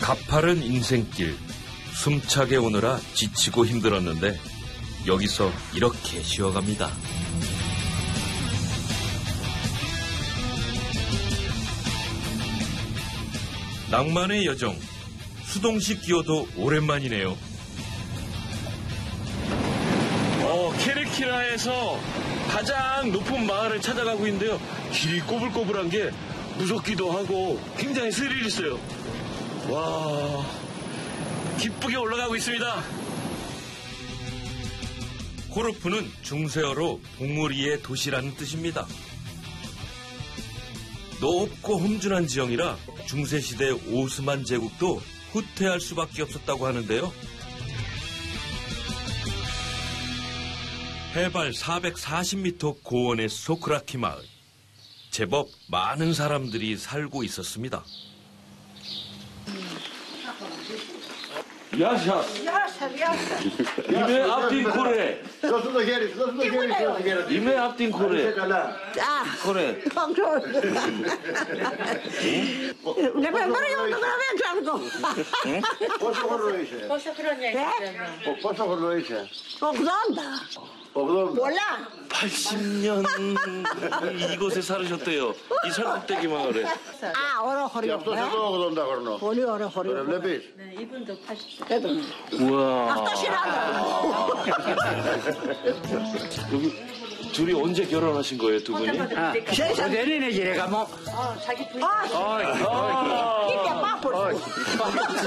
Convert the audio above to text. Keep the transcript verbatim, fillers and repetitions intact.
가파른 인생길, 숨차게 오느라 지치고 힘들었는데 여기서 이렇게 쉬어갑니다. 낭만의 여정, 수동식 기어도 오랜만이네요. 어, 케르키라에서 가장 높은 마을을 찾아가고 있는데요. 길이 꼬불꼬불한 게 무섭기도 하고 굉장히 스릴 있어요. 와, 기쁘게 올라가고 있습니다. 코르푸는 중세어로 봉우리의 도시라는 뜻입니다. 높고 험준한 지형이라 중세시대 오스만 제국도 후퇴할 수밖에 없었다고 하는데요. 해발 사백사십 미터 고원의 소크라키 마을. 제법 많은 사람들이 살고 있었습니다. 야샤. Yaşar, yaşar. 이메 앞딘 코레. Nasıl da geri, nasıl da geri, nasıl da geri. 이메 앞딘 코레. Ah, 코레. kontrol. Ne ben bana yolda ben çaldım. Posso correr isso? Posso 그런 얘기 있잖아. Posso correr isso? Okuldan da. Oğlum. 몰라. 팔십 년 이곳에 살으셨대요. 이 산꼭대기 마을에. 아, 오래 허리. Yaptı oğlum da korno. 허리 오래 허리. Öyle bir. 네, 이분도 팔십 세. 그래도. 우와. 아, 또 싫어한다. 여기 둘이 언제 결혼하신 거예요, 두 분이? 세상. 어, 자기 부인. 아, 이게 빠뿌.